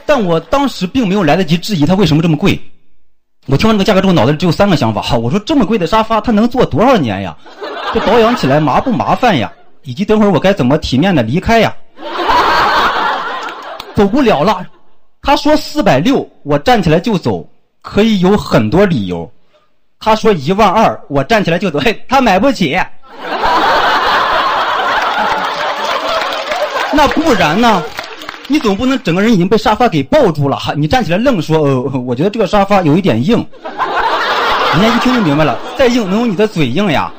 但我当时并没有来得及质疑它为什么这么贵。我听完这个价格之后，脑子里只有3个想法。我说这么贵的沙发，它能坐多少年呀？这保养起来麻不麻烦呀？以及等会儿我该怎么体面的离开呀？走不了了。他说460，我站起来就走，可以有很多理由。他说12000，我站起来就走，他买不起。那不然呢？你总不能整个人已经被沙发给抱住了，你站起来愣说我觉得这个沙发有一点硬。人家一听就明白了，再硬能有你的嘴硬呀。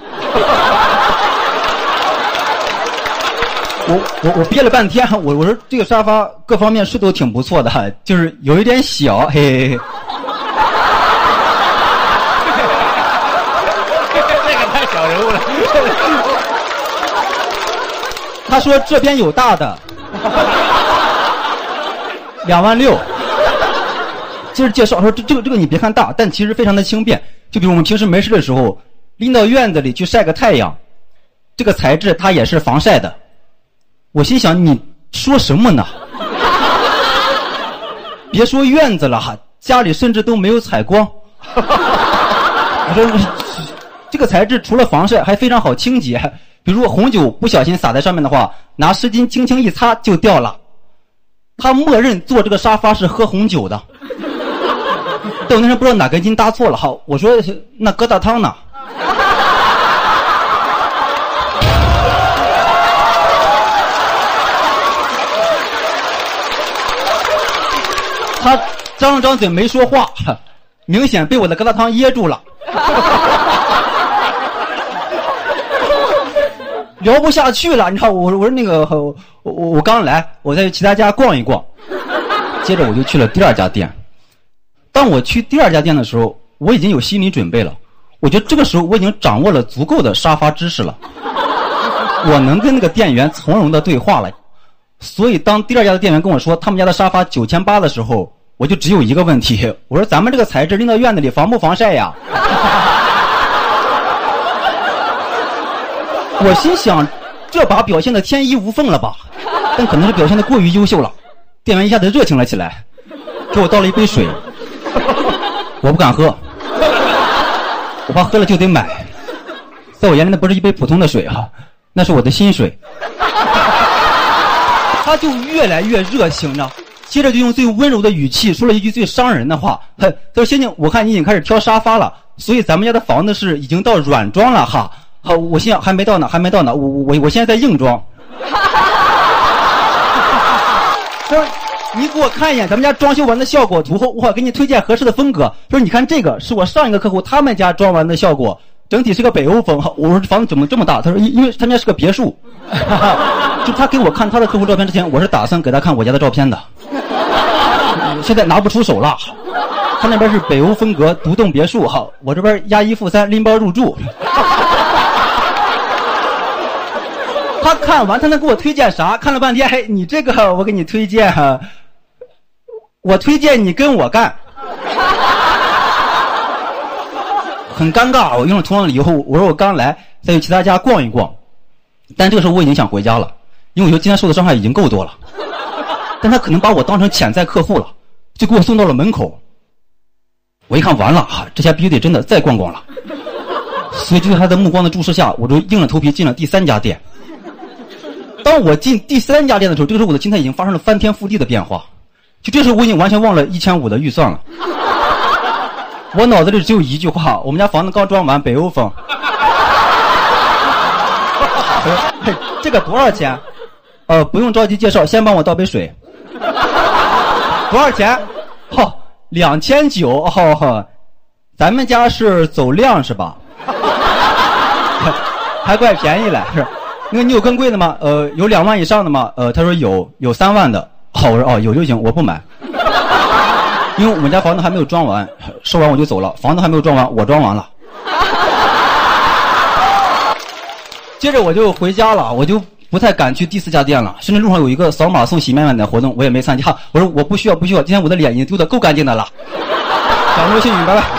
我憋了半天，我说这个沙发各方面是都挺不错的，就是有一点小，嘿嘿嘿。 这个太小人物了。 他说这边有大的，26000。接着介绍说这个你别看大，但其实非常的轻便。就比如我们平时没事的时候，拎到院子里去晒个太阳，这个材质它也是防晒的。我心想你说什么呢？别说院子了，家里甚至都没有采光。我说这个材质除了防晒还非常好清洁，比如红酒不小心洒在上面的话，拿湿巾轻轻一擦就掉了。他默认坐这个沙发是喝红酒的。但我那时候不知道哪根筋搭错了，我说那疙瘩汤呢？他张了张嘴没说话，明显被我的疙瘩汤噎住了。聊不下去了，你看我说那个我刚来，我在其他家逛一逛，接着我就去了第2家店。当我去第2家店的时候，我已经有心理准备了。我觉得这个时候我已经掌握了足够的沙发知识了，我能跟那个店员从容的对话了。所以当第2家的店员跟我说他们家的沙发9800的时候，我就只有一个问题，我说咱们这个材质拎到院子里防不防晒呀？我心想这把表现的天衣无缝了吧，但可能是表现的过于优秀了。店员一下子热情了起来，给我倒了一杯水。我不敢喝，我怕喝了就得买。在我眼里那不是一杯普通的水那是我的薪水。他就越来越热情了，接着就用最温柔的语气说了一句最伤人的话。他说先生，我看你已经开始挑沙发了，所以咱们家的房子是已经到软装了哈。好，我心想还没到呢，我现在在硬装。说你给我看一眼咱们家装修完的效果图后，我给你推荐合适的风格。说你看这个是我上一个客户他们家装完的效果，整体是个北欧风。我说房子怎么这么大？他说因为他们家是个别墅。就他给我看他的客户照片之前，我是打算给他看我家的照片的。现在拿不出手了。他那边是北欧风格独栋别墅我这边押1付3拎包入住。他看完他能给我推荐啥？看了半天，你这个我给你推荐我推荐你跟我干。很尴尬，我用了同样的理由，我说我刚来，再去其他家逛一逛。但这个时候我已经想回家了，因为我觉得今天受的伤害已经够多了。但他可能把我当成潜在客户了，就给我送到了门口。我一看完了这下必须得真的再逛逛了。所以就在他的目光的注视下，我就硬着头皮进了第3家店。当我进第3家店的时候，这个时候我的心态已经发生了翻天覆地的变化。就这时候我已经完全忘了1500的预算了。我脑子里只有一句话：我们家房子刚装完，北欧风。这个多少钱？不用着急介绍，先帮我倒杯水。多少钱？2900。咱们家是走量是吧？还怪便宜了，是。那个你有更贵的吗？有2万以上的吗？他说有3万的。我说有就行，我不买。因为我们家房子还没有装完，收完我就走了。房子还没有装完，我装完了。接着我就回家了，我就不太敢去第4家店了。甚至路上有一个扫码送洗面奶的活动，我也没参加。我说我不需要，今天我的脸已经丢得够干净的了。掌握幸运，拜拜。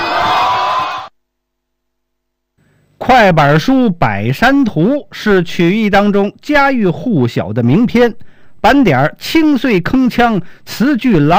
快板书《百山图》是曲艺当中家喻户晓的名篇，板点轻碎铿锵，词句朗